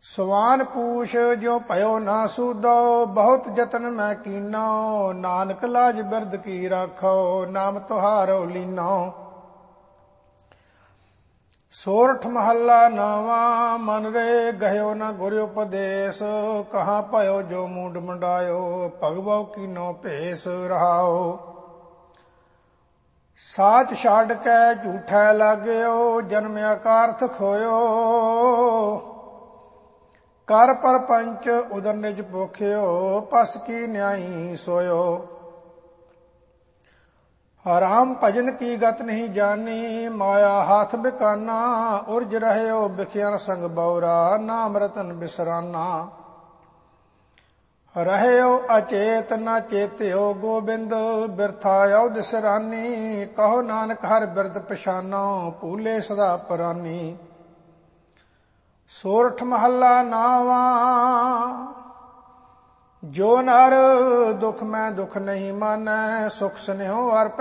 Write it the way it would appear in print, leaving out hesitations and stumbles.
ਸਵਾਨ ਪੂਛ ਜਿਉ ਭਇਓ ਨਾ ਸੂਦੋ, ਬਹੁਤ ਜਤਨ ਮੈਂ ਕੀਨੋ, ਨਾਨਕ ਲਾਜ ਬਿਰਧ ਕੀ ਰਾਖੋ, ਨਾਮ ਤੁਹਾਰੋ ਲੀਨੋ। ਸੋਰਠ ਮਹੱਲਾ ਨਾਵਾਂ, ਮਨ ਰੇ ਗਹਿਓ ਨ ਗੁਰ ਉਪਦੇਸ, ਕਹਾਂ ਭਇਓ ਜੋ ਮੂੰਡ ਮੁੰਡਾਇਓ, ਭਗਵਉ ਕੀਨੋ ਭੇਸ ਰਹਾਓ। ਸਾਚ ਛੱਡ ਕੇ ਝੂਠੈ ਲਾਗਿਓ, ਜਨਮਿਆ ਕਾਰਥ ਖੋਇਓ, ਕਰ ਪਰਪੰਚ ਉਦਰ ਨਿਜ ਭੁਖਿਓ, ਪਸ ਕੀ ਨਿਆਈ ਸੋਇਓ। ਰਾਮ ਭਜਨ ਕੀ ਗਤ ਨਹੀਂ ਜਾਨੀ, ਮਾਇਆ ਹਾਥ ਬਿਕਾਨਾ, ਉਰਜ ਰਹਿਓ ਬਿਖਿਆਨ ਸੰਗ ਬਉਰਾ, ਨਾਮ ਰਤਨ ਬਿਸਰਾਨਾ। ਰਹਿਓ ਅਚੇਤ ਨਾ ਚੇਤਿਓ ਗੋਬਿੰਦ, ਬਿਰਥਾ ਔਧ ਸਿਰਾਨੀ, ਕਹੋ ਨਾਨਕ ਹਰ ਬਿਰਦ ਪਛਾਨੋ, ਭੂਲੇ ਸਦਾ ਪਰਾਨੀ। ਸੋਰਠ ਮਹੱਲਾ ਨਾਵਾਂ, ਜੋ ਨਰ ਦੁਖ ਮੈਂ ਦੁਖ ਨਹੀਂ ਮਾਨੈ, ਸੁਖ ਸੁਨੇਹੋ ਅਰ